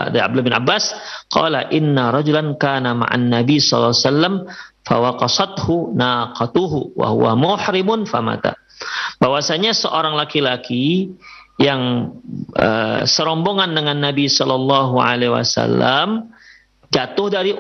dari Abdullah bin Abbas, qala inna rajulan kana ma'an nabi sallallahu alaihi wasallam fawaqasathu naqatuhu wa huwa muhrimun famata. Bahwasanya seorang laki-laki yang serombongan dengan Nabi sallallahu alaihi wasallam jatuh dari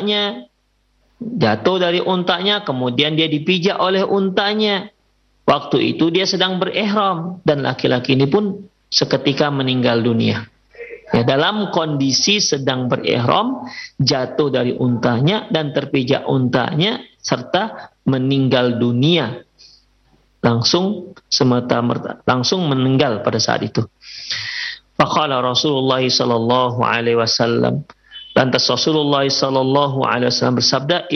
untanya, kemudian dia dipijak oleh untanya. Waktu itu dia sedang berihram dan laki-laki ini pun seketika meninggal dunia. Ya, dalam kondisi sedang berihram, jatuh dari untanya dan terpijak untanya serta meninggal dunia. Langsung meninggal pada saat itu. Faqala Rasulullah sallallahu alaihi wasallam, lantas Rasulullah sallallahu alaihi wasallam bersabda,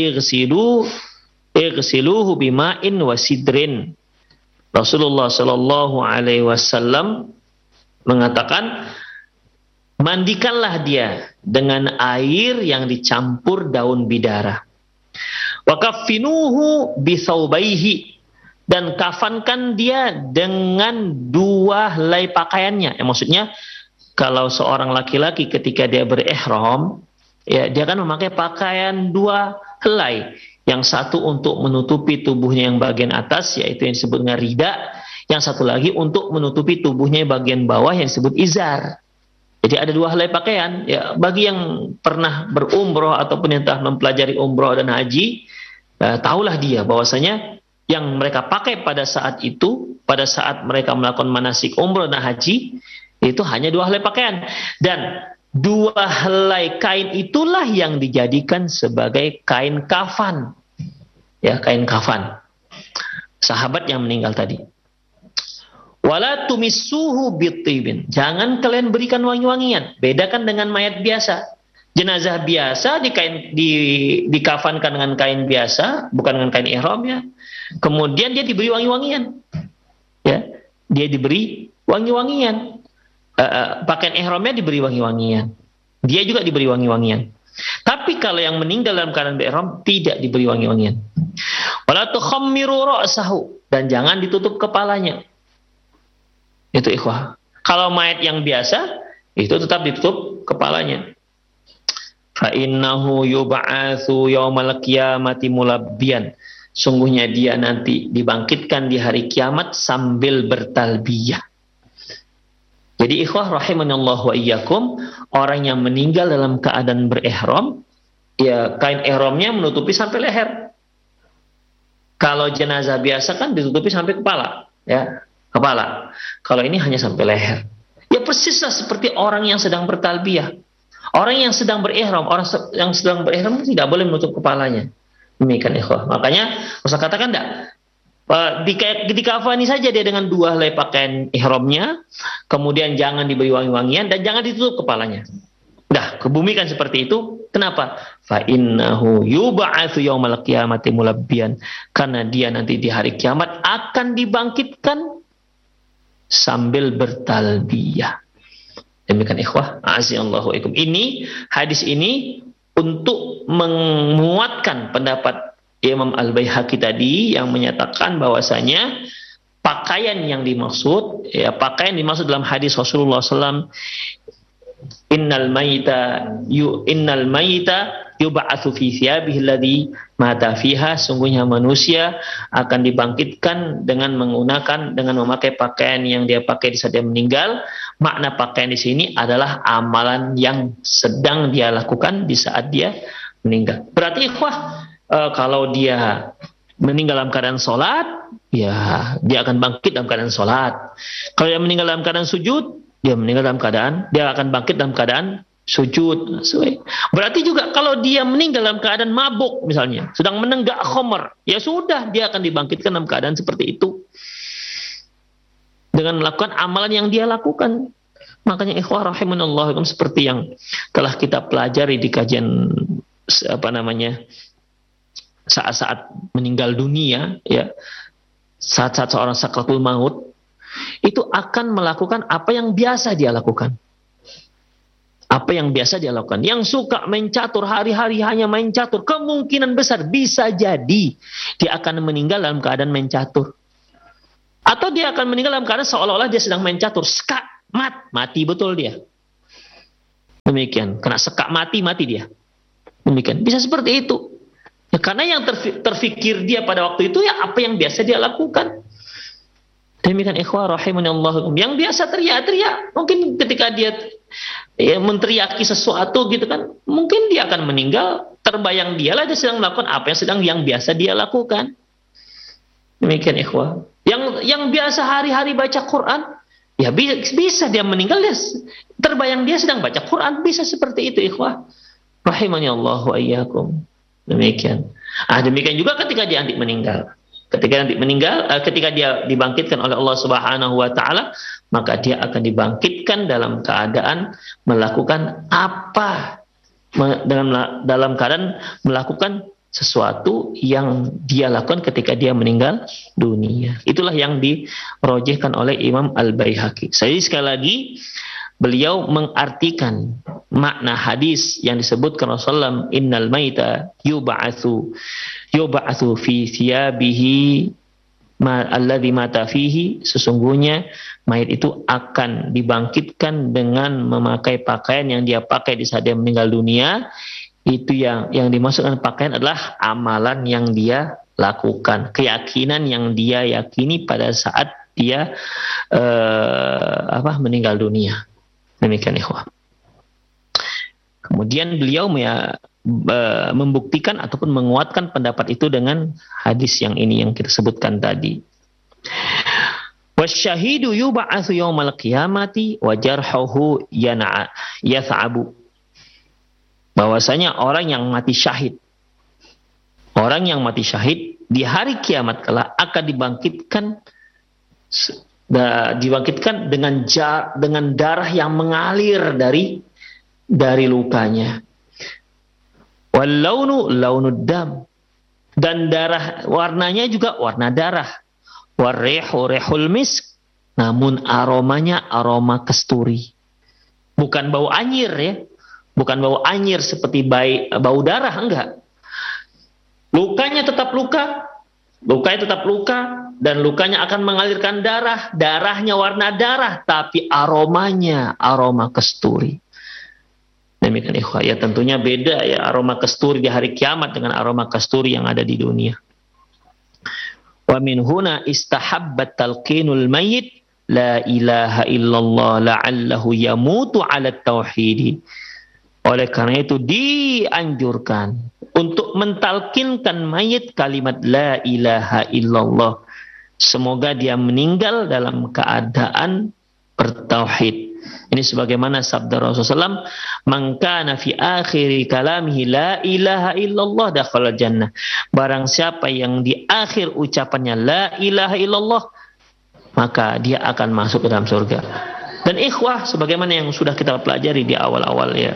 igsiluhu bima'in wa sidrin. Rasulullah sallallahu alaihi wasallam mengatakan, mandikanlah dia dengan air yang dicampur daun bidara. Wa kaffinuhu bi thawbaihi, dan kafankan dia dengan 2 helai pakaiannya. Maksudnya kalau seorang laki-laki ketika dia berihram, ya dia kan memakai pakaian 2 helai. Yang satu untuk menutupi tubuhnya yang bagian atas, yaitu yang disebut dengan rida. Yang satu lagi untuk menutupi tubuhnya yang bagian bawah, yang disebut izar. Jadi ada 2 helai pakaian. Ya, bagi yang pernah berumroh ataupun yang telah mempelajari umroh dan haji, tahulah dia bahwasanya yang mereka pakai pada saat itu, pada saat mereka melakukan manasik umroh dan haji, itu hanya 2 helai pakaian. Dan 2 helai kain itulah yang dijadikan sebagai kain kafan. Ya, kain kafan sahabat yang meninggal tadi. Wala tumissuhu bitibin, jangan kalian berikan wangi-wangian. Bedakan dengan mayat biasa. Jenazah biasa dikafankan dengan kain biasa, bukan dengan kain ihram ya. Kemudian dia diberi wangi-wangian. Ya, dia diberi wangi-wangian. Pakaian ihramnya diberi wangi-wangian. Dia juga diberi wangi-wangian. Tapi kalau yang meninggal dalam keadaan berihram tidak diberi wangi-wangian. Wala tukhammiru ra'sahu, dan jangan ditutup kepalanya. Itu ikhwah. Kalau mayat yang biasa itu tetap ditutup kepalanya. Fa innahu yub'atsu yaumal qiyamati mulabbiyan. Sungguhnya dia nanti dibangkitkan di hari kiamat sambil bertalbiyah. Jadi ikhwah rahimanallahu wa iyyakum, orang yang meninggal dalam keadaan berihram, ya kain ihramnya menutupi sampai leher. Kalau jenazah biasa kan ditutupi sampai kepala, ya, kepala. Kalau ini hanya sampai leher. Ya persislah seperti orang yang sedang bertalbiyah. Orang yang sedang berihram, tidak boleh menutup kepalanya. Demikian ikhwah. Makanya usah katakan enggak. Dikafani saja dia dengan 2 helai pakaian ihramnya, kemudian jangan diberi wangi-wangian dan jangan ditutup kepalanya. Dah, kebumikan seperti itu. Kenapa? Fa innahu yub'atsu yaumal qiyamati mulabbiyan, karena dia nanti di hari kiamat akan dibangkitkan sambil bertalbiyah. Demikian ikhwah, azallahu ikum. Ini hadis ini untuk menguatkan pendapat Imam Al-Baihaqi tadi yang menyatakan bahwasanya pakaian yang dimaksud, ya pakaian dimaksud dalam hadis Rasulullah SAW, innal mayita yub'atsu fi thiyabihi alladhi mata fiha, sungguhnya manusia akan dibangkitkan dengan memakai pakaian yang dia pakai di saat dia meninggal. Makna pakaian di sini adalah amalan yang sedang dia lakukan di saat dia meninggal. Berarti ikhwah, kalau dia meninggal dalam keadaan sholat, ya dia akan bangkit dalam keadaan sholat. Kalau dia meninggal dalam keadaan sujud, dia akan bangkit dalam keadaan sujud. Berarti juga kalau dia meninggal dalam keadaan mabuk misalnya, sedang menenggak khamr, ya sudah, dia akan dibangkitkan dalam keadaan seperti itu dengan melakukan amalan yang dia lakukan. Makanya ikhwah rahimanallah, seperti yang telah kita pelajari di kajian saat-saat meninggal dunia, ya, saat-saat seorang sakratul maut itu akan melakukan apa yang biasa dia lakukan. Apa yang biasa dia lakukan. Yang suka main catur, hari-hari hanya main catur, kemungkinan besar bisa jadi dia akan meninggal dalam keadaan main catur. Atau dia akan meninggal dalam keadaan seolah-olah dia sedang main catur, mati betul dia. Demikian, kena sekak mati dia. Demikian, bisa seperti itu. Ya, karena yang terfikir dia pada waktu itu ya apa yang biasa dia lakukan. Demikian ikhwah rahimanallah. Yang biasa teriak-teriak, mungkin ketika dia menteriaki sesuatu gitu kan, mungkin dia akan meninggal, terbayang dialah dia sedang melakukan apa yang biasa dia lakukan. Demikian ikhwah. Yang biasa hari-hari baca Quran, ya bisa dia meninggal, dia terbayang dia sedang baca Quran, bisa seperti itu ikhwah. Rahimanallah wa iyyakum. Demikian. Demikian juga ketika dia nanti meninggal. Ketika dia dibangkitkan oleh Allah Subhanahu wa taala, maka dia akan dibangkitkan dalam keadaan melakukan apa? Dalam keadaan melakukan sesuatu yang dia lakukan ketika dia meninggal dunia. Itulah yang dirojehkan oleh Imam Al-Baihaqi. Saya sekali lagi, beliau mengartikan makna hadis yang disebutkan Rasulullah, innal maita yub'atsu fi thiyabihi alladzi mata fihi, sesungguhnya mayit itu akan dibangkitkan dengan memakai pakaian yang dia pakai di saat dia meninggal dunia. Itu yang dimaksudkan pakaian adalah amalan yang dia lakukan, keyakinan yang dia yakini pada saat dia meninggal dunia. Demikian ikhwah. Kemudian beliau membuktikan ataupun menguatkan pendapat itu dengan hadis yang ini yang kita sebutkan tadi. Wasyahidu yub'atsu yaumal qiyamati wa jarhuhu yath'abu. Bahwasanya orang yang mati syahid di hari kiamat kelak akan dibangkitkan dengan darah yang mengalir dari lukanya. Wal launu launud dam, dan darah warnanya juga warna darah. War rihu rihul misk, namun aromanya aroma kasturi. Bukan bau anyir ya. Bukan bau anyir seperti bau darah, enggak. Lukanya tetap luka, dan lukanya akan mengalirkan darah, darahnya warna darah, tapi aromanya aroma kasturi. Demikian ikhwah, ya tentunya beda ya aroma kasturi di hari kiamat dengan aroma kasturi yang ada di dunia. Wa min huna istahabbat talqinul mayyit la ilaha illallah la'allahu yamutu 'ala tauhid. Oleh karena itu dianjurkan untuk mentalkinkan mayit kalimat la ilaha illallah. Semoga dia meninggal dalam keadaan bertauhid. Ini sebagaimana sabda Rasulullah SAW, "Man kana fi akhiri kalamihi la ilaha illallah dakhala jannah." Barang siapa yang di akhir ucapannya la ilaha illallah, maka dia akan masuk ke dalam surga. Dan ikhwah, sebagaimana yang sudah kita pelajari di awal-awal ya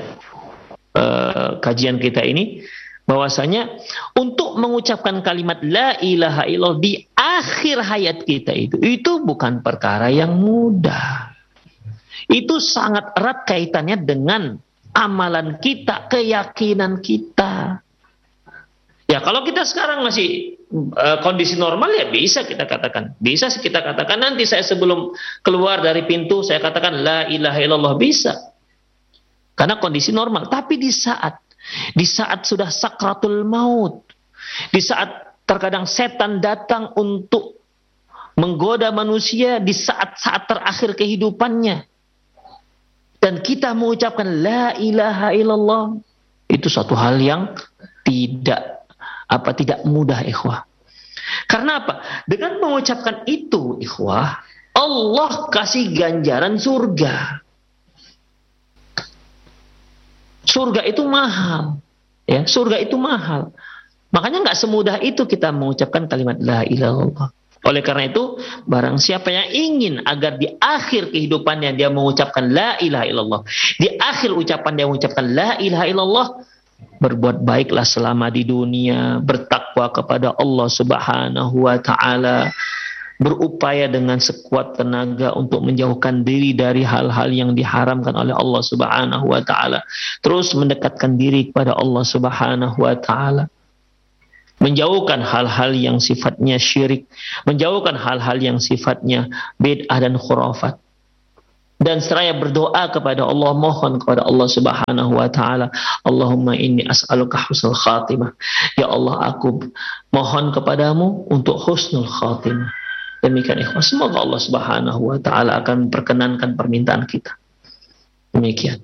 kajian kita ini, bahwasanya untuk mengucapkan kalimat la ilaha illallah di akhir hayat kita itu bukan perkara yang mudah. Itu sangat erat kaitannya dengan amalan kita, keyakinan kita. Ya kalau kita sekarang masih kondisi normal ya bisa kita katakan. Bisa kita katakan nanti saya sebelum keluar dari pintu saya katakan la ilaha illallah, bisa. Karena kondisi normal. Tapi di saat sudah sakratul maut, di saat terkadang setan datang untuk menggoda manusia di saat-saat terakhir kehidupannya, dan kita mengucapkan la ilaha illallah, itu suatu hal yang tidak mudah ikhwah. Karena apa? Dengan mengucapkan itu ikhwah, Allah kasih ganjaran surga. Surga itu mahal, ya. Surga itu mahal. Makanya nggak semudah itu kita mengucapkan kalimat la ilaha illallah. Oleh karena itu, barang siapa yang ingin agar di akhir kehidupannya dia mengucapkan la ilaha illallah, di akhir ucapan dia mengucapkan la ilaha illallah, berbuat baiklah selama di dunia, bertakwa kepada Allah Subhanahu wa taala, berupaya dengan sekuat tenaga untuk menjauhkan diri dari hal-hal yang diharamkan oleh Allah Subhanahu wa taala, terus mendekatkan diri kepada Allah Subhanahu wa taala, menjauhkan hal-hal yang sifatnya syirik, menjauhkan hal-hal yang sifatnya bid'ah dan khurafat. dan seraya berdoa kepada Allah, mohon kepada Allah Subhanahu wa taala, Allahumma inni as'aluka husnul khatimah. Ya Allah, aku mohon kepadamu untuk husnul khatimah. Demikian ikhwan, semoga Allah Subhanahu wa taala akan memperkenankan permintaan kita. Demikian.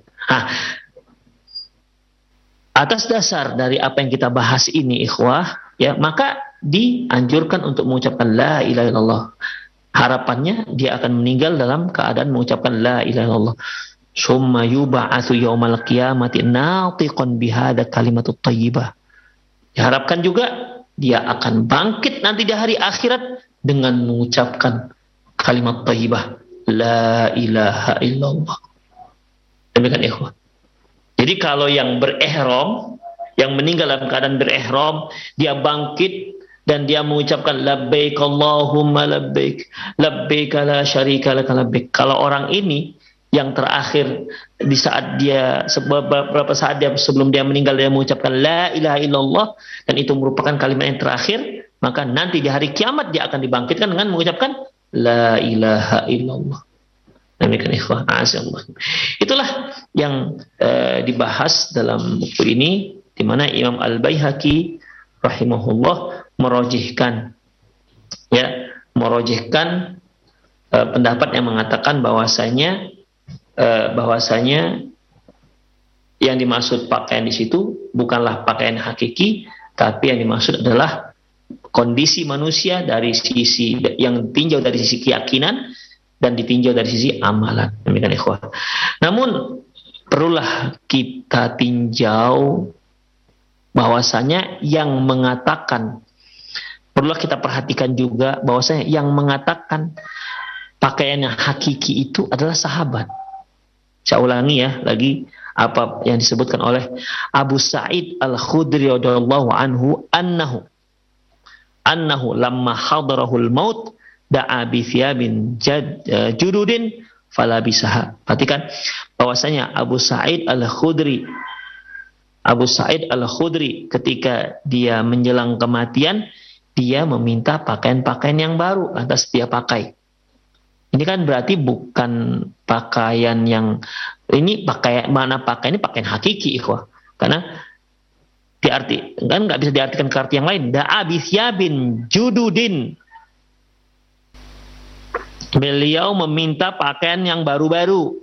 Atas dasar dari apa yang kita bahas ini ikhwah, ya, maka dianjurkan untuk mengucapkan la ilaha illallah. Harapannya dia akan meninggal dalam keadaan mengucapkan la ilaha illallah. Summa yub'atsu yaumal qiyamati natiqan bihadza kalimatut thayyibah. Diharapkan juga dia akan bangkit nanti di hari akhirat dengan mengucapkan kalimat thayyibah, la ilaha illallah. Demikian ikhwan. Jadi kalau yang berihram, yang meninggal dalam keadaan berihram, dia bangkit dan dia mengucapkan labbaik Allahumma labbaik, labbaik la syarika lak labbaik. Kalau orang ini yang terakhir di saat dia beberapa saat dia sebelum dia meninggal dia mengucapkan la ilaha illallah dan itu merupakan kalimat yang terakhir, maka nanti di hari kiamat dia akan dibangkitkan dengan mengucapkan la ilaha illallah. Demikian ikhwah, azallah. Itulah yang dibahas dalam buku ini, di mana Imam Al-Baihaqi rahimahullah merojihkan pendapat yang mengatakan bahwasanya yang dimaksud pakaian di situ bukanlah pakaian hakiki, tapi yang dimaksud adalah kondisi manusia dari sisi yang ditinjau dari sisi keyakinan dan ditinjau dari sisi amalan. Demikian ikhwah. Namun perlulah kita tinjau bahwasanya yang mengatakan, perlulah kita perhatikan juga bahwasanya yang mengatakan pakaian yang hakiki itu adalah sahabat. Saya ulangi ya lagi apa yang disebutkan oleh Abu Sa'id Al-Khudri radhiyallahu anhu annahu lamma hadarahul maut da'a bi thiyabin jududin fala bisaha. Perhatikan bahwasanya Abu Sa'id Al-Khudri ketika dia menjelang kematian, dia meminta pakaian-pakaian yang baru lantas dia pakai. Ini kan berarti bukan pakaian yang ini pakaian hakiki ikhwah. Karena nggak bisa diartikan ke arti yang lain. Da'a bi thiyabin jududin. Beliau meminta pakaian yang baru-baru.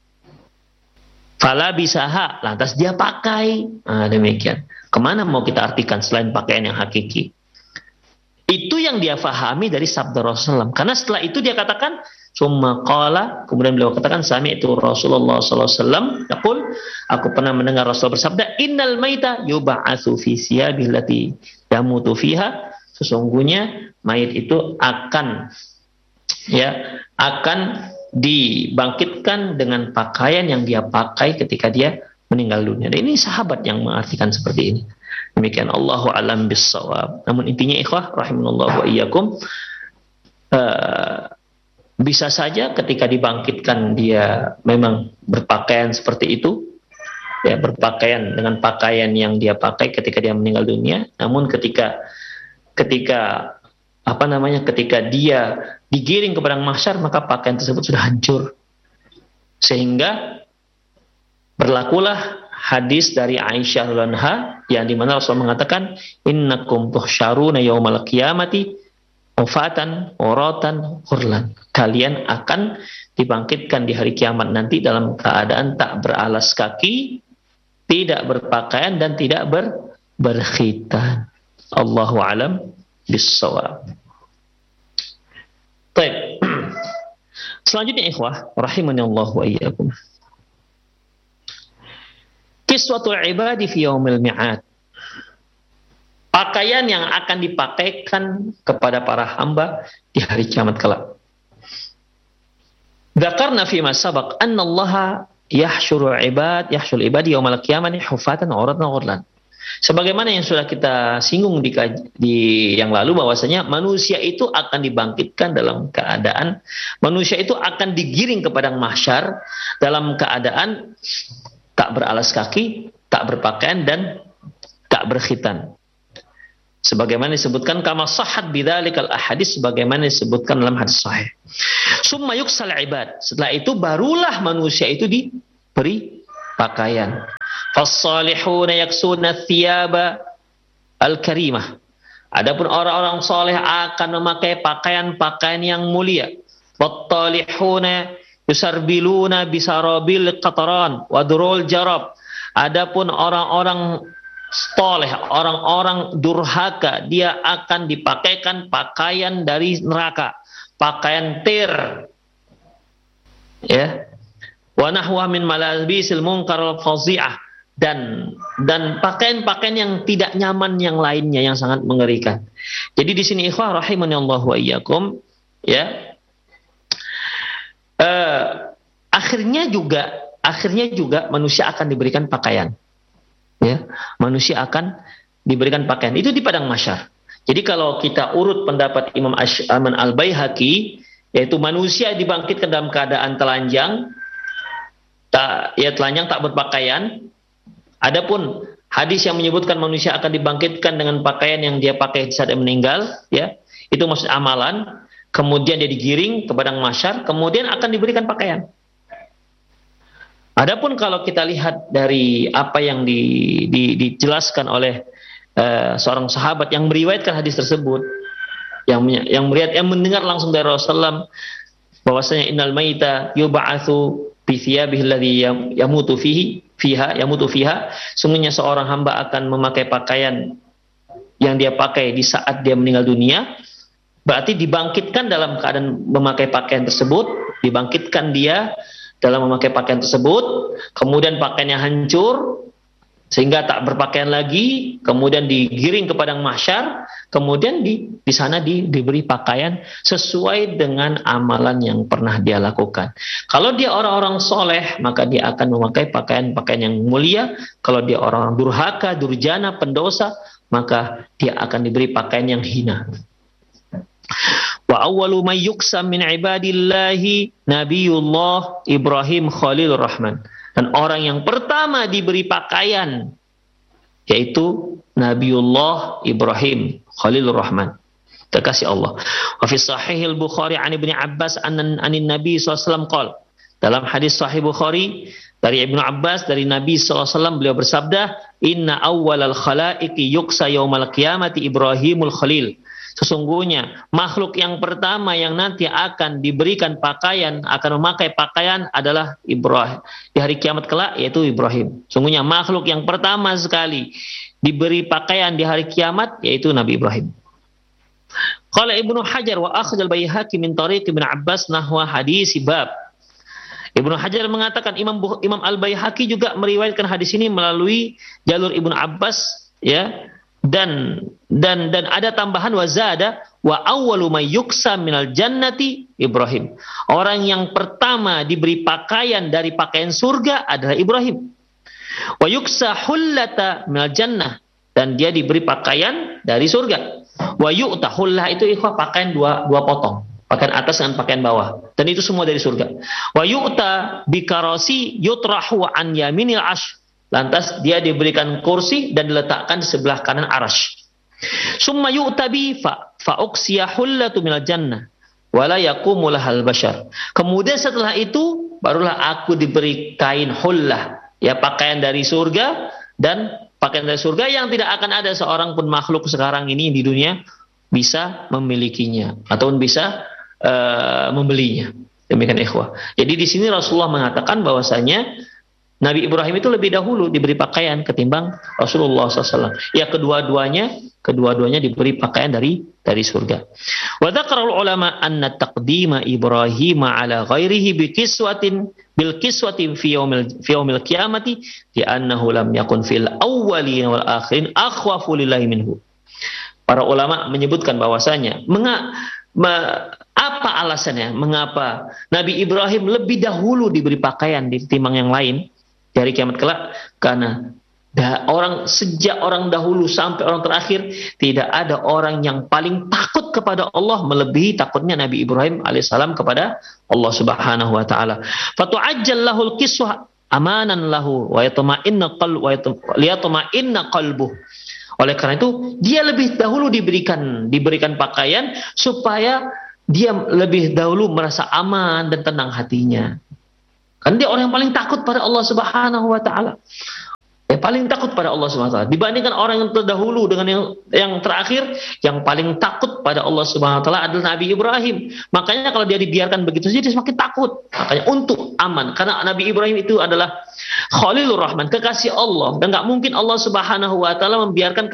Fala bisaha, lantas dia pakai. Nah, demikian. Kemana mau kita artikan selain pakaian yang hakiki? Itu yang dia fahami dari sabda Rasulullah. Karena setelah itu dia katakan, summa qala, kemudian beliau katakan, sami'tu Rasulullah sallallahu alaihi wasallam yaqul, aku pernah mendengar Rasul bersabda, innal maita yub'atsu fi siyabihi allati yamutu fiha. Sesungguhnya mayit itu akan dibangkitkan dengan pakaian yang dia pakai ketika dia meninggal dunia. Dan ini sahabat yang mengartikan seperti ini. Demikian, Allahu a'lam bissawab. Namun intinya ikhwah rahimanallahu wa iyyakum, bisa saja ketika dibangkitkan dia memang berpakaian seperti itu, ya, berpakaian dengan pakaian yang dia pakai ketika dia meninggal dunia. Namun ketika dia digiring ke padang mahsyar, maka pakaian tersebut sudah hancur. Sehingga berlakulah hadis dari Aisyah radhiyallahu anha yang di mana Rasul mengatakan, innakum tuhsyaruna yaumal qiyamati ufatan uratan hurlan. Kalian akan dibangkitkan di hari kiamat nanti dalam keadaan tak beralas kaki, tidak berpakaian dan tidak berkhitan. Allahu a'lam bissawab. Baik. Selanjutnya ikhwah rahimanallahu wa iyyakum. Kiswatul ibadi fi yaumil mi'ad. Pakaian yang akan dipakaikan kepada para hamba di hari kiamat kelak. Dzakarna fi ma sabaq anna Allah yahsyuru ibadi yaumal qiyamati hufatan uratan ghurlan. Sebagaimana yang sudah kita singgung di yang lalu, bahwasanya manusia itu akan dibangkitkan dalam keadaan, manusia itu akan digiring ke padang mahsyar dalam keadaan tak beralas kaki, tak berpakaian dan tak berkhitan. Sebagaimana disebutkan kama sahhat bidzalikal ahadits, sebagaimana disebutkan dalam hadis sahih. Summa yuksal ibad. Setelah itu barulah manusia itu diberi pakaian. Fas-salihuna yaksuna thiyaba al-karimah. Adapun orang-orang soleh akan memakai pakaian-pakaian yang mulia. Wat-talihuna yusarbiluna bisarabil qataran wa durul jarab. Adapun orang-orang soleh, orang-orang durhaka, dia akan dipakaikan pakaian dari neraka, pakaian tir, ya, wa nahwa min malabisil munkar wal fazi'ah, dan pakaian-pakaian yang tidak nyaman yang lainnya yang sangat mengerikan. Jadi di sini ikhwah rahimani Allah wa iyyakum, ya, akhirnya juga manusia akan diberikan pakaian. Ya, manusia akan diberikan pakaian itu di padang mahsyar. Jadi kalau kita urut pendapat Imam Aman Al-Baihaqi, yaitu manusia dibangkitkan dalam keadaan telanjang, telanjang tak berpakaian. Adapun hadis yang menyebutkan manusia akan dibangkitkan dengan pakaian yang dia pakai saat dia meninggal, ya, itu maksud amalan. Kemudian dia digiring ke padang mahsyar, kemudian akan diberikan pakaian. Adapun kalau kita lihat dari apa yang dijelaskan oleh seorang sahabat yang meriwayatkan hadis tersebut, yang mendengar langsung dari Rasulullah bahwasanya innal maita yub'atsu bi thiyabihi alladhi yamutu fiha, sungguhnya seorang hamba akan memakai pakaian yang dia pakai di saat dia meninggal dunia. Berarti dibangkitkan dalam keadaan memakai pakaian tersebut, dibangkitkan dia dalam memakai pakaian tersebut, kemudian pakaiannya hancur sehingga tak berpakaian lagi, kemudian digiring ke padang mahsyar, kemudian di sana diberi pakaian sesuai dengan amalan yang pernah dia lakukan. Kalau dia orang-orang soleh, maka dia akan memakai pakaian-pakaian yang mulia. Kalau dia orang durhaka, durjana, pendosa, maka dia akan diberi pakaian yang hina. Wa awwalu may yuksam min ibadillahi Nabiullah Ibrahim Khalilur Rahman. Dan orang yang pertama diberi pakaian yaitu Nabiullah Ibrahim Khalilur Rahman, terkasih Allah. Wa fi sahihil Bukhari an Ibnu Abbas anin Nabi sallallahu alaihi wasallam qala. Dalam hadis sahih Bukhari dari Ibnu Abbas dari Nabi sallallahu alaihi wasallam, beliau bersabda, "Inna awwalal khalaiqi yuksa yaumal qiyamati Ibrahimul Khalil." Sesungguhnya makhluk yang pertama yang nanti akan diberikan pakaian, akan memakai pakaian adalah Ibrahim. Di hari kiamat kelak yaitu Ibrahim. Sesungguhnya makhluk yang pertama sekali diberi pakaian di hari kiamat yaitu Nabi Ibrahim. Qala Ibnu Hajar wa akhrajal Baihaqi min tariq Ibnu Abbas nahwa hadis bab. Ibnu Hajar mengatakan Imam Al-Baihaqi juga meriwayatkan hadis ini melalui jalur Ibnu Abbas, ya. Dan ada tambahan wazada wa awwalu may yuksa minal jannati Ibrahim. Orang yang pertama diberi pakaian dari pakaian surga adalah Ibrahim. Wa yuksa hullata minal jannah, dan dia diberi pakaian dari surga. Wa yu'ta hullah itu ikhwah pakaian dua potong, pakaian atas dengan pakaian bawah, dan itu semua dari surga. Wa yu'ta bikarasi yutrahu an yaminil ash. Lantas dia diberikan kursi dan diletakkan di sebelah kanan arasy. Summa yu'tabi fa uqsiya hullatu minal jannah wala yaqumu lahal bashar. Kemudian setelah itu barulah aku diberi kain hullah, ya, pakaian dari surga, dan pakaian dari surga yang tidak akan ada seorang pun makhluk sekarang ini di dunia bisa memilikinya ataupun bisa membelinya. Demikian ikhwah. Jadi di sini Rasulullah mengatakan bahwasanya Nabi Ibrahim itu lebih dahulu diberi pakaian ketimbang Rasulullah SAW. Ya, kedua-duanya diberi pakaian dari surga. Wa dzakarul ulama anna taqdima Ibrahim ala ghairihi bil kiswatin fi yaumil qiyamati li annahu lam yakun fil awwalin wal akhirin akhwafu lillahi minhu. Para ulama menyebutkan bahwasanya apa alasannya mengapa Nabi Ibrahim lebih dahulu diberi pakaian ditimbang yang lain di hari kiamat kelak? Karena sejak orang dahulu sampai orang terakhir tidak ada orang yang paling takut kepada Allah melebihi takutnya Nabi Ibrahim alaihissalam kepada Allah Subhanahu wa taala. Fatu'ajjal lahul kiswah amanan lahu wa yatma'inna qalbuh. Oleh karena itu dia lebih dahulu diberikan pakaian supaya dia lebih dahulu merasa aman dan tenang hatinya. Kan dia orang yang paling takut pada Allah Subhanahu wa taala. Paling takut pada Allah Subhanahu wa taala. Dibandingkan orang yang terdahulu dengan yang terakhir, yang paling takut pada Allah Subhanahu wa taala adalah Nabi Ibrahim. Makanya kalau dia dibiarkan begitu saja dia semakin takut. Makanya untuk aman, karena Nabi Ibrahim itu adalah Khalilur Rahman, kekasih Allah, dan enggak mungkin Allah Subhanahu wa taala membiarkan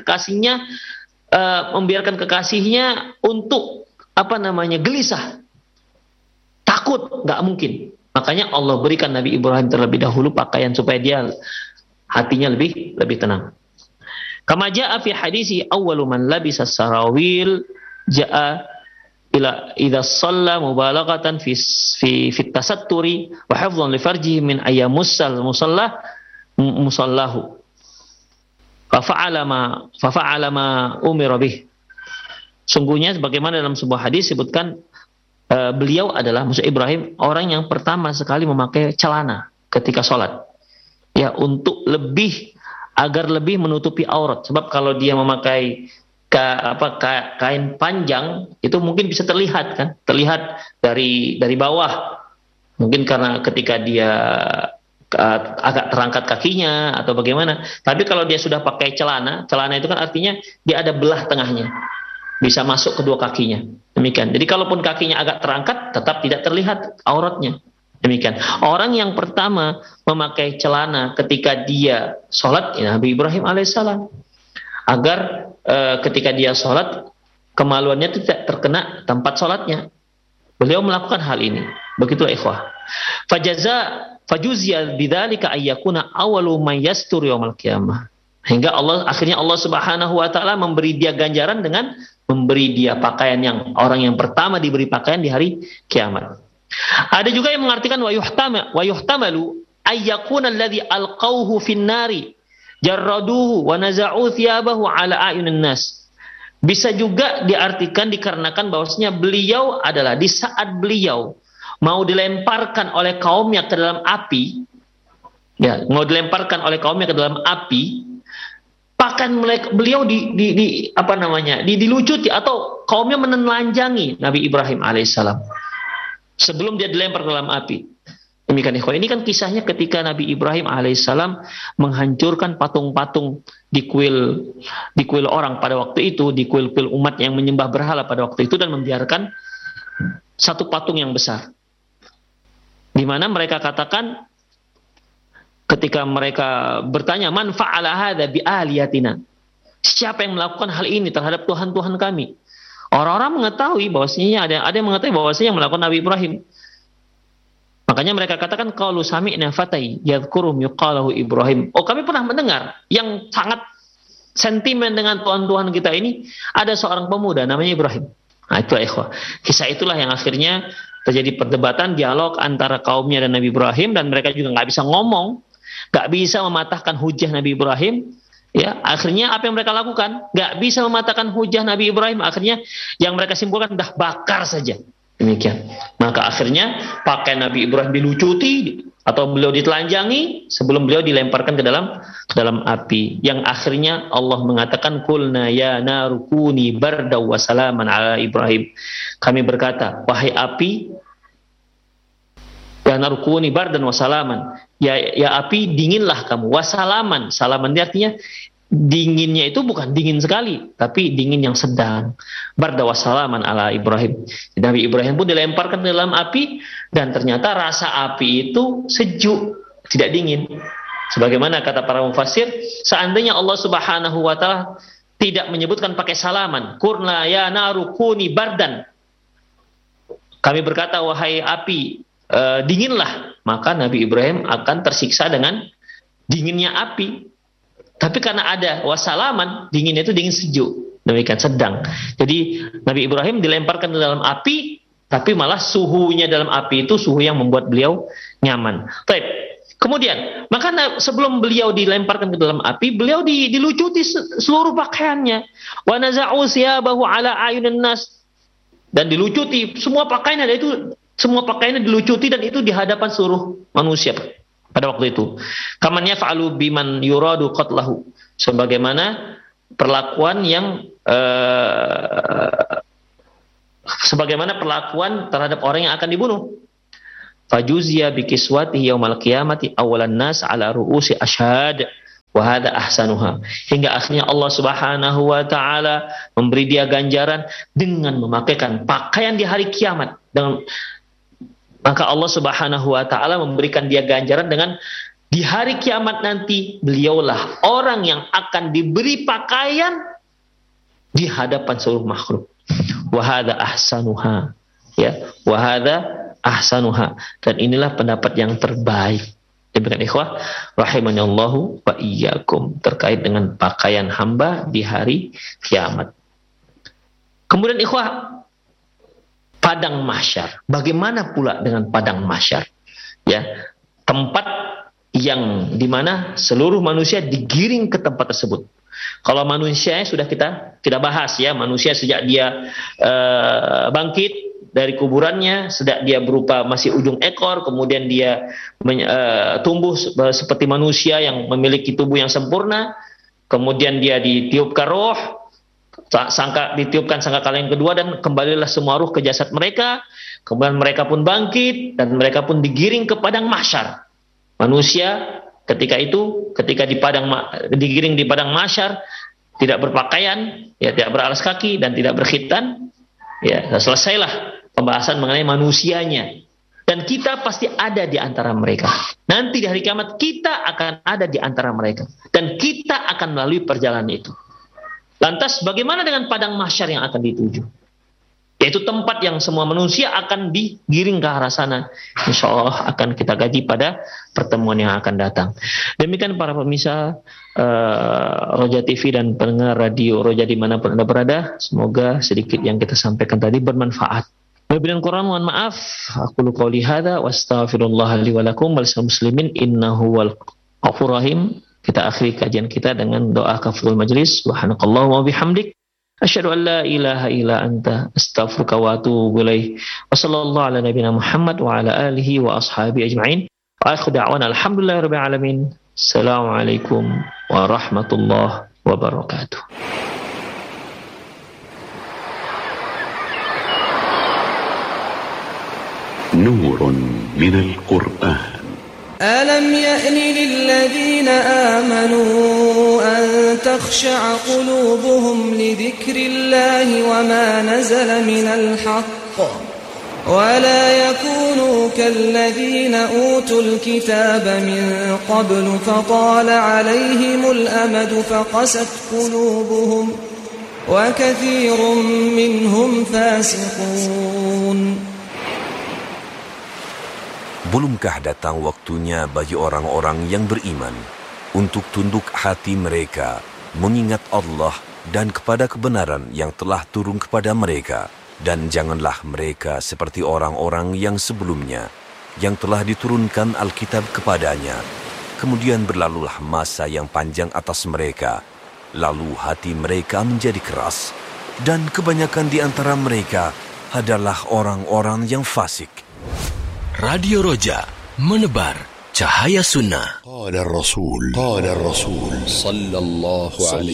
kekasihnya untuk gelisah. Takut, enggak mungkin. Makanya Allah berikan Nabi Ibrahim terlebih dahulu pakaian supaya dia hatinya lebih tenang. Kama jaa fi hadisi awwalu man labisa sarawil jaa ila idza shalla mubalaghatan fi tasatturi wa hifdhan li farjihi min ayyamusal musallahu fa fa'ala ma umira bih. Sungguhnya sebagaimana dalam sebuah hadis sebutkan beliau adalah Musa Ibrahim orang yang pertama sekali memakai celana ketika sholat. Ya, untuk agar lebih menutupi aurat. Sebab kalau dia memakai kain panjang itu mungkin bisa terlihat dari bawah. Mungkin karena ketika dia agak terangkat kakinya atau bagaimana. Tapi kalau dia sudah pakai celana itu kan artinya dia ada belah tengahnya. Bisa masuk kedua kakinya. Demikian. Jadi kalaupun kakinya agak terangkat tetap tidak terlihat auratnya. Demikian. Orang yang pertama memakai celana ketika dia sholat, Nabi Ibrahim alaihissalam, agar ketika dia sholat kemaluannya tidak terkena tempat sholatnya. Beliau melakukan hal ini. Begitulah ikhwah. Fajuzia bidzalika ayyakuna awwalu man yastur yaumil qiyamah. Hingga akhirnya Allah Subhanahu wa taala memberi dia ganjaran dengan memberi dia pakaian orang yang pertama diberi pakaian di hari kiamat. Ada juga yang mengartikan wa yuhtamalu ayyakuna alladhi alqauhu fin nari jarraduhu wa naza'u thiyabahu ala a'yunin nas. Bisa juga diartikan dikarenakan bahwasanya beliau adalah di saat beliau mau dilemparkan oleh kaumnya ke dalam api, pakaian beliau dilucuti atau kaumnya menelanjangi Nabi Ibrahim alaihissalam sebelum dia dilempar ke dalam api. Demikian ikhwan. Ini kan kisahnya ketika Nabi Ibrahim alaihissalam menghancurkan patung-patung di kuil orang pada waktu itu, di kuil-kuil umat yang menyembah berhala pada waktu itu, dan membiarkan satu patung yang besar. Di mana mereka katakan ketika mereka bertanya, man fa'ala hadza bi aliyatina? Siapa yang melakukan hal ini terhadap Tuhan-Tuhan kami? Orang-orang mengetahui bahwasanya ada yang mengetahui bahwasanya yang melakukan Nabi Ibrahim. Makanya mereka katakan qalu sami'na fatai yadhkurum yuqalahu Ibrahim. Oh, kami pernah mendengar yang sangat sentimen dengan Tuhan-Tuhan kita ini, ada seorang pemuda namanya Ibrahim. Nah, itu ikhwah. Kisah itulah yang akhirnya terjadi perdebatan, dialog antara kaumnya dan Nabi Ibrahim, dan mereka juga nggak bisa ngomong, nggak bisa mematahkan hujah Nabi Ibrahim. Ya, akhirnya apa yang mereka lakukan? Gak bisa mematahkan hujah Nabi Ibrahim. Akhirnya yang mereka simpulkan dah bakar saja. Demikian. Maka akhirnya pakaian Nabi Ibrahim dilucuti atau beliau ditelanjangi sebelum beliau dilemparkan ke dalam api. Yang akhirnya Allah mengatakan kulna ya narukuni bardaw wa salaman ala Ibrahim. Kami berkata, wahai api, ya narukuni bardan wa salaman. Ya api, dinginlah kamu. Wasalaman. Salaman ini artinya dinginnya itu bukan dingin sekali, tapi dingin yang sedang. Barda wasalaman ala Ibrahim. Nabi Ibrahim pun dilemparkan ke dalam api, dan ternyata rasa api itu sejuk, tidak dingin. Sebagaimana kata para mufassir, seandainya Allah Subhanahu wa taala tidak menyebutkan pakai salaman, kurna ya naru kuni bardan. Kami berkata, wahai api, dinginlah, maka Nabi Ibrahim akan tersiksa dengan dinginnya api. Tapi karena ada wasalaman, dinginnya itu dingin sejuk, demikian sedang. Jadi Nabi Ibrahim dilemparkan ke dalam api, tapi malah suhunya dalam api itu suhu yang membuat beliau nyaman. Baik. Kemudian, maka sebelum beliau dilemparkan ke dalam api, beliau dilucuti seluruh pakaiannya. Wa naza'u siyabahu ala ayunin nas, dan dilucuti semua pakaiannya, itu semua pakaiannya dilucuti, dan itu di hadapan seluruh manusia pada waktu itu. Kaman yaf'alu biman yuradu qatlahu, sebagaimana perlakuan yang Sebagaimana perlakuan terhadap orang yang akan dibunuh. Fajuzia bikiswatihi yaumal qiyamati awalan nas ala ru'usi ashhad wa hadha ahsanuha. Hingga akhirnya Allah Subhanahu wa taala memberi dia ganjaran dengan memakaikan pakaian di hari kiamat. Maka Allah Subhanahu wa taala memberikan dia ganjaran dengan di hari kiamat nanti beliaulah orang yang akan diberi pakaian di hadapan seluruh makhluk. Wa hadha ahsanuha. Ya, wa hadha ahsanuha. Dan inilah pendapat yang terbaik. Demikian ikhwah rahimanallahu wa iyyakum terkait dengan pakaian hamba di hari kiamat. Kemudian ikhwah, padang mahsyar. Bagaimana pula dengan padang mahsyar? Ya, tempat yang dimana seluruh manusia digiring ke tempat tersebut. Kalau manusia sudah kita tidak bahas ya, manusia sejak dia bangkit dari kuburannya, sejak dia berupa masih ujung ekor, kemudian dia tumbuh seperti manusia yang memiliki tubuh yang sempurna, kemudian dia ditiupkan roh, ditiupkan sangkakala yang kedua, dan kembalilah semua ruh ke jasad mereka, kemudian mereka pun bangkit dan mereka pun digiring ke padang mahsyar. Manusia ketika digiring di padang mahsyar tidak berpakaian, ya, tidak beralas kaki dan tidak berkhitan, ya, selesailah pembahasan mengenai manusianya. Dan kita pasti ada di antara mereka. Nanti di hari kiamat kita akan ada di antara mereka dan kita akan melalui perjalanan itu. Lantas bagaimana dengan padang mahsyar yang akan dituju? Yaitu tempat yang semua manusia akan digiring ke arah sana. Insya Allah akan kita kaji pada pertemuan yang akan datang. Demikian para pemirsa Roja TV dan pendengar radio Roja dimanapun Anda berada. Semoga sedikit yang kita sampaikan tadi bermanfaat. Wabillahi Quran, mohon maaf. Aku qouli hadza wa astaghfirullah li wa lakum wal muslimin innahu wal ghafurur rahim. Kita akhiri kajian kita dengan doa kafaratul majlis. Subhanakallahumma wa bihamdik, asyhadu an la ilaha illa anta, astaghfiruka wa atubu ilaik. Wa sallallahu ala nabiyyina Muhammad wa ala alihi wa ashabihi ajma'in. Wa akhiru da'wana alhamdulillahirabbil alamin. Assalamualaikum warahmatullahi wabarakatuh. نور من القرآن. ألم يأن للذين آمنوا أن تخشع قلوبهم لذكر الله وما نزل من الحق ولا يكونوا كالذين أوتوا الكتاب من قبل فطال عليهم الأمد فقست قلوبهم وكثير منهم فاسقون. Belumkah datang waktunya bagi orang-orang yang beriman untuk tunduk hati mereka mengingat Allah dan kepada kebenaran yang telah turun kepada mereka, dan janganlah mereka seperti orang-orang yang sebelumnya yang telah diturunkan Alkitab kepadanya, kemudian berlalulah masa yang panjang atas mereka, lalu hati mereka menjadi keras, dan kebanyakan di antara mereka adalah orang-orang yang fasik. Radio Roja menebar cahaya sunnah. قال الرسول صلى الله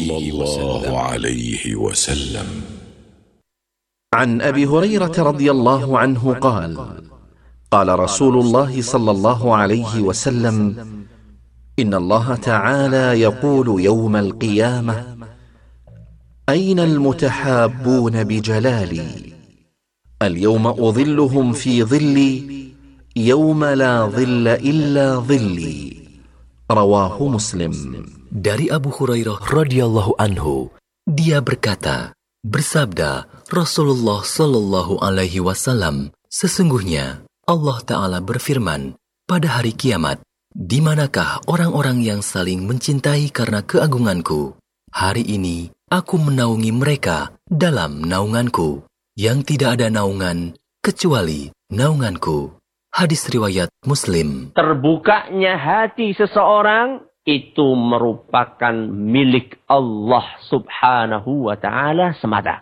عليه وسلم. عن أبي هريرة رضي الله عنه قال قال رسول الله صلى الله عليه وسلم إن الله تعالى يقول يوم القيامة أين المتحابون بجلالي اليوم أظلهم في ظلي يوم لا ظل إلا ظلي رواه مسلم. Dari Abu Hurairah radhiyallahu anhu, dia berkata, bersabda Rasulullah sallallahu alaihi wasallam, sesungguhnya Allah Ta'ala berfirman, pada hari kiamat, di manakah orang-orang yang saling mencintai karena keagunganku? Hari ini aku menaungi mereka dalam naunganku, yang tidak ada naungan kecuali naunganku. Hadis riwayat Muslim. Terbukanya hati seseorang itu merupakan milik Allah Subhanahu wa ta'ala semata.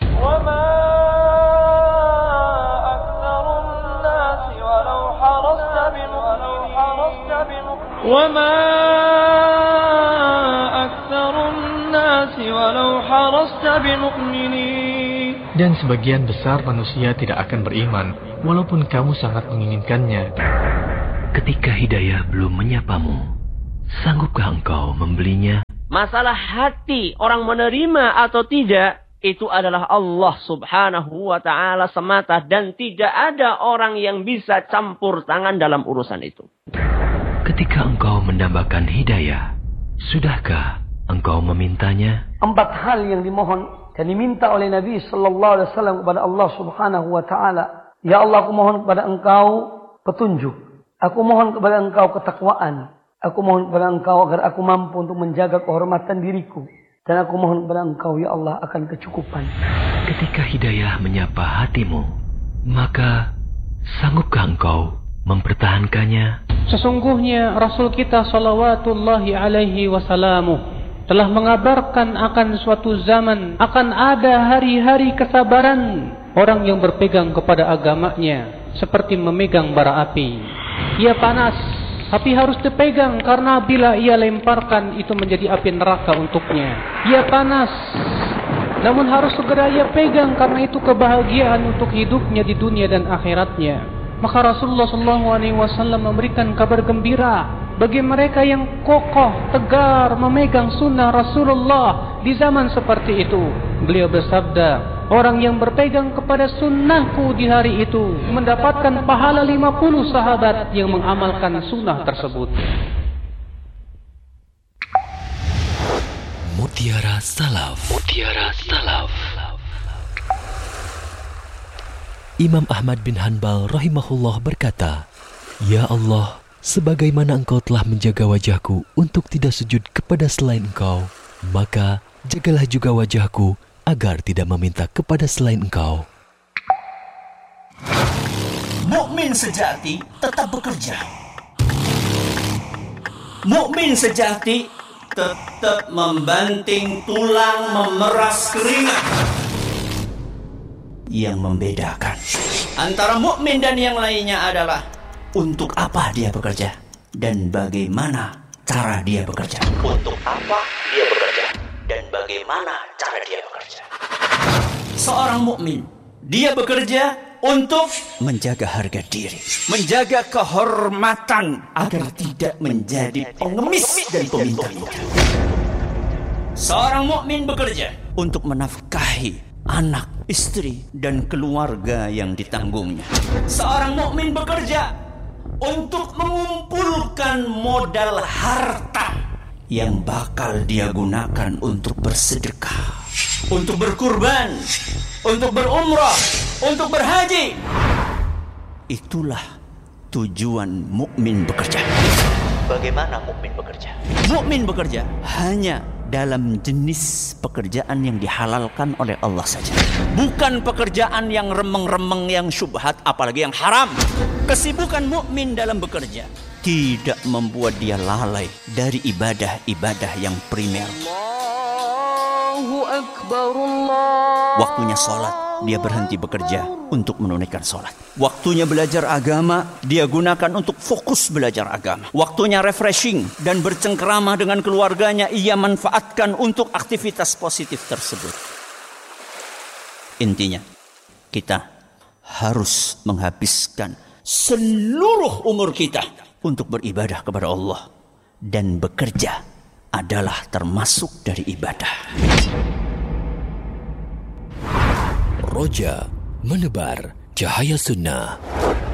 وما أكثر الناس ولو حرصت بمؤمنين Dan sebagian besar manusia tidak akan beriman, walaupun kamu sangat menginginkannya. Ketika hidayah belum menyapamu, sanggupkah engkau membelinya? Masalah hati orang menerima atau tidak, itu adalah Allah subhanahu wa ta'ala semata. Dan tidak ada orang yang bisa campur tangan dalam urusan itu. Ketika engkau mendambakan hidayah, sudahkah engkau memintanya? 4 hal yang dimohon dan diminta oleh Nabi sallallahu alaihi wasallam kepada Allah Subhanahu wa taala. Ya Allah, aku mohon kepada Engkau petunjuk. Aku mohon kepada Engkau ketakwaan. Aku mohon kepada Engkau agar aku mampu untuk menjaga kehormatan diriku. Dan aku mohon kepada Engkau, ya Allah, akan kecukupan. Ketika hidayah menyapa hatimu, maka sanggupkah engkau mempertahankannya? Sesungguhnya Rasul kita salawatullahi alaihi wasallamu telah mengabarkan akan suatu zaman akan ada hari-hari kesabaran orang yang berpegang kepada agamanya seperti memegang bara api. Ia panas, tapi harus dipegang karena bila ia lemparkan itu menjadi api neraka untuknya. Ia panas, namun harus segera ia pegang karena itu kebahagiaan untuk hidupnya di dunia dan akhiratnya. Maka Rasulullah SAW memberikan kabar gembira bagi mereka yang kokoh, tegar, memegang sunnah Rasulullah di zaman seperti itu. Beliau bersabda, orang yang berpegang kepada sunnahku di hari itu mendapatkan pahala 50 sahabat yang mengamalkan sunnah tersebut. Mutiara Salaf. Mutiara Salaf. Imam Ahmad bin Hanbal rahimahullah berkata, Ya Allah, sebagaimana Engkau telah menjaga wajahku untuk tidak sujud kepada selain Engkau, maka jagalah juga wajahku agar tidak meminta kepada selain Engkau. Mukmin sejati tetap bekerja. Mukmin sejati tetap membanting tulang, memeras keringat. Yang membedakan antara mukmin dan yang lainnya adalah untuk apa dia bekerja dan bagaimana cara dia bekerja. Untuk apa dia bekerja dan bagaimana cara dia bekerja. Seorang mukmin, dia bekerja untuk menjaga harga diri, menjaga kehormatan agar tidak menjadi pengemis dan peminta-minta. Seorang mukmin bekerja untuk menafkahi anak, istri, dan keluarga yang ditanggungnya. Seorang mukmin bekerja untuk mengumpulkan modal harta yang bakal dia gunakan untuk bersedekah, untuk berkurban, untuk berumrah, untuk berhaji. Itulah tujuan mukmin bekerja. Bagaimana mukmin bekerja? Mukmin bekerja hanya dalam jenis pekerjaan yang dihalalkan oleh Allah saja. Bukan pekerjaan yang remeng-remeng, yang syubhat, apalagi yang haram. Kesibukan mukmin dalam bekerja tidak membuat dia lalai dari ibadah-ibadah yang primer. Allahu Akbar, Allah. Waktunya sholat, dia berhenti bekerja untuk menunaikan sholat. Waktunya belajar agama, dia gunakan untuk fokus belajar agama. Waktunya refreshing dan bercengkerama dengan keluarganya, ia manfaatkan untuk aktivitas positif tersebut. Intinya, kita harus menghabiskan seluruh umur kita untuk beribadah kepada Allah. Dan bekerja adalah termasuk dari ibadah. Roja menebar cahaya sunnah.